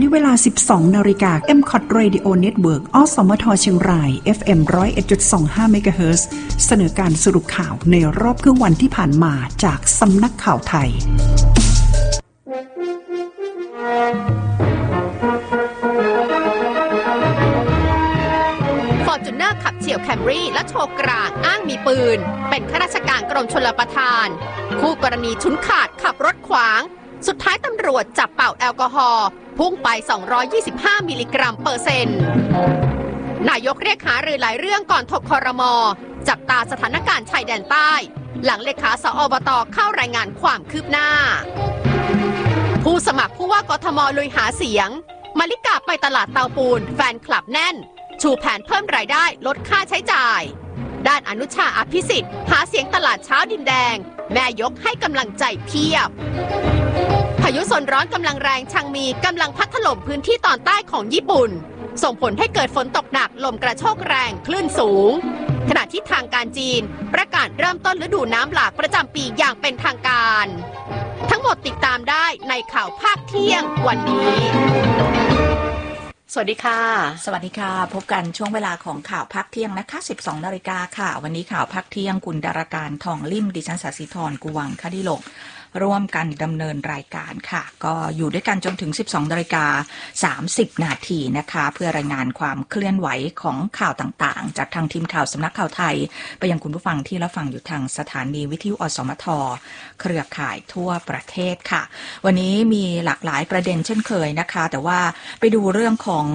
เวลา 12 นาฬิกา MCOT Radio Network อสมทเชียงราย FM 101.25 MHz เสนอการสรุปข่าวในรอบครึ่งวันที่ผ่านมาจากสำนักข่าวไทย Fortuner ขับเฉี่ยวแคมรี่และโชว์กลางอ้างมีปืนเป็นข้าราชการกรมชลประทานคู่กรณีฉุนขาดขับรถขวางสุดท้ายตำรวจจับเป่าแอลกอฮอล์พุ่งไป225มิลลิกรัมเปอร์เซ็นต์นายกเรียกหารือหลายเรื่องก่อนถกครม.จับตาสถานการณ์ชายแดนใต้หลังเลขาสอบต.เข้ารายงานความคืบหน้าผู้สมัครผู้ว่ากทม.ลุยหาเสียงมาริกาไปตลาดเตาปูนแฟนคลับแน่นชูแผนเพิ่มรายได้ลดค่าใช้จ่ายด้านอนุชาอภิสิทธิ์หาเสียงตลาดเช้าดินแดงแม่ยกให้กำลังใจเพียบพายุโซนร้อนกำลังแรงชังมีกำลังพัดถล่มพื้นที่ตอนใต้ของญี่ปุ่นส่งผลให้เกิดฝนตกหนักลมกระโชกแรงคลื่นสูงขณะที่ทางการจีนประกาศเริ่มต้นฤดูน้ำหลากประจำปีอย่างเป็นทางการทั้งหมดติดตามได้ในข่าวภาคเที่ยงวันนี้สวัสดีค่ะสวัสดีค่ะพบกันช่วงเวลาของข่าวพักเที่ยงนะคะ 12 นาฬิกาค่ะวันนี้ข่าวพักเที่ยงคุณดาราการทองลิ่มดิฉันศศิธรกุวังคดิโลกร่วมกันดำเนินรายการค่ะก็อยู่ด้วยกันจนถึง 12 นาฬิกา 30 นาทีนะคะเพื่อรายงานความเคลื่อนไหวของข่าวต่างๆจากทางทีมข่าวสำนักข่าวไทยไปยังคุณผู้ฟังที่รับฟังอยู่ทางสถานีวิทยุอสมทเครือข่ายทั่วประเทศค่ะวันนี้มีหลากหลายประเด็นเช่นเคยนะคะแต่ว่าไปดูเรื่องของ